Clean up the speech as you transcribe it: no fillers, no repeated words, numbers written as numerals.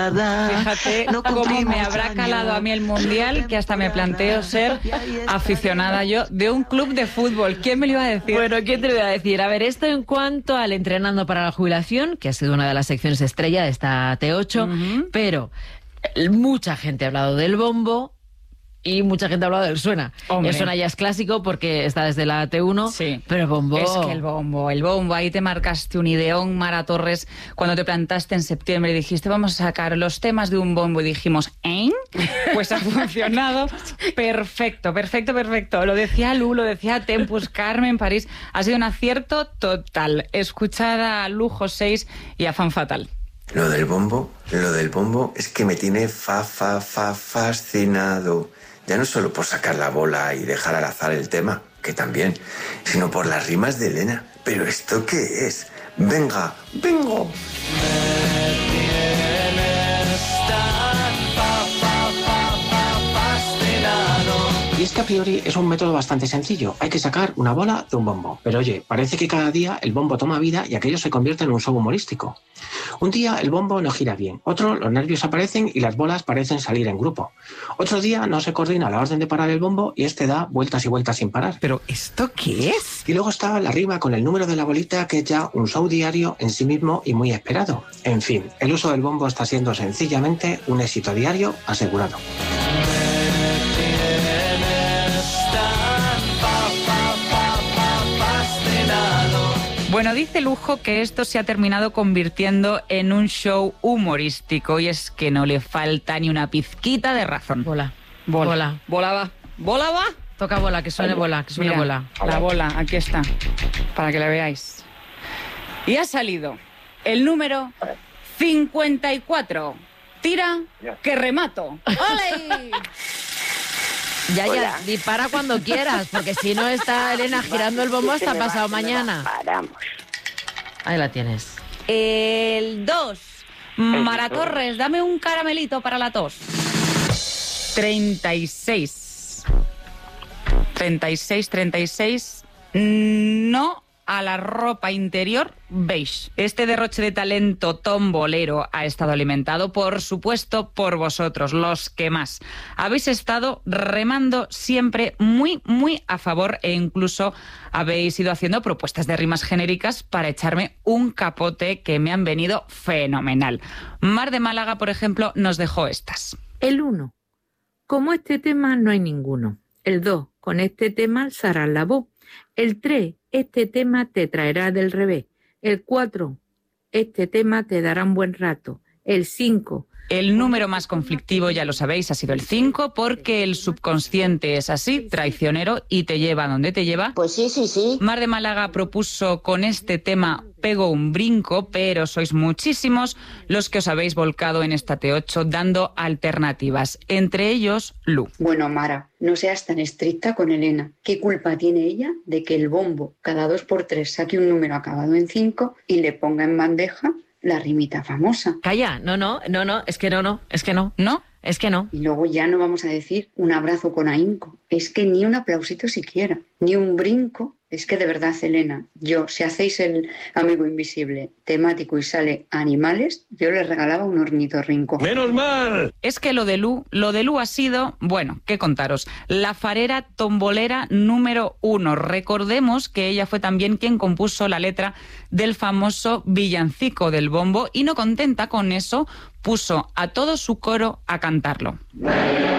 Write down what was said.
Fíjate cómo me habrá calado a mí el Mundial, que hasta me planteo ser aficionada yo de un club de fútbol. ¿Quién me lo iba a decir? Bueno, ¿quién te lo iba a decir? A ver, esto en cuanto al Entrenando para la Jubilación, que ha sido una de las secciones estrella de esta T8, pero mucha gente ha hablado del bombo. Y mucha gente ha hablado del Suena. Hombre. El Suena ya es clásico porque está desde la T1, sí. Pero el bombo... Es que el bombo, ahí te marcaste un ideón, Mara Torres, cuando te plantaste en septiembre y dijiste, vamos a sacar los temas de un bombo, y dijimos, ¿eh? Pues ha funcionado perfecto. Lo decía Lu, lo decía Tempus, Carmen, París, ha sido un acierto total. Escuchad a Lujo 6 y a Fan Fatal. Lo del bombo es que me tiene fascinado. Ya no solo por sacar la bola y dejar al azar el tema, que también, sino por las rimas de Elena. ¿Pero esto qué es? Venga, vengo. Y es que a priori es un método bastante sencillo. Hay que sacar una bola de un bombo. Pero oye, parece que cada día el bombo toma vida y aquello se convierte en un show humorístico. Un día el bombo no gira bien. Otro, los nervios aparecen y las bolas parecen salir en grupo. Otro día no se coordina la orden de parar el bombo y este da vueltas y vueltas sin parar. ¿Pero esto qué es? Y luego está la rima con el número de la bolita, que es ya un show diario en sí mismo y muy esperado. En fin, el uso del bombo está siendo sencillamente un éxito diario asegurado. Bueno, dice Lujo que esto se ha terminado convirtiendo en un show humorístico y es que no le falta ni una pizquita de razón. Bola. Bola va. Toca bola, que suene bola, que suene. Mira, bola. La bola, aquí está, para que la veáis. Y ha salido el número 54. Tira, que remato. ¡Ole! Ya, dispara cuando quieras, porque si no está Elena girando el bombo hasta pasado mañana. Paramos. Ahí la tienes. El 2. Mara Torres, dame un caramelito para la tos. 36. No a la ropa interior beige. Este derroche de talento tombolero ha estado alimentado, por supuesto, por vosotros, los que más. Habéis estado remando siempre muy, muy a favor e incluso habéis ido haciendo propuestas de rimas genéricas para echarme un capote que me han venido fenomenal. Mar de Málaga, por ejemplo, nos dejó estas. El 1. Como este tema no hay ninguno. El 2. Con este tema alzarás la voz. El 3. Este tema te traerá del revés. El 4, este tema te dará un buen rato. El 5. El número más conflictivo, ya lo sabéis, ha sido el 5, porque el subconsciente es así, traicionero, y te lleva donde te lleva. Pues sí. Mar de Málaga propuso con este tema Pego un brinco, pero sois muchísimos los que os habéis volcado en esta T8 dando alternativas, entre ellos Lu. Bueno, Mara, no seas tan estricta con Elena. ¿Qué culpa tiene ella de que el bombo cada 2x3 saque un número acabado en 5 y le ponga en bandeja la rimita famosa? Calla, no, es que no. Y luego ya no vamos a decir un abrazo con ahínco. Es que ni un aplausito siquiera, ni un brinco. Es que de verdad, Elena, si hacéis el amigo invisible temático y sale animales, yo les regalaba un ornitorrinco. ¡Menos mal! Es que lo de Lu ha sido, bueno, ¿qué contaros? La farera tombolera número 1. Recordemos que ella fue también quien compuso la letra del famoso villancico del bombo y no contenta con eso, puso a todo su coro a cantarlo.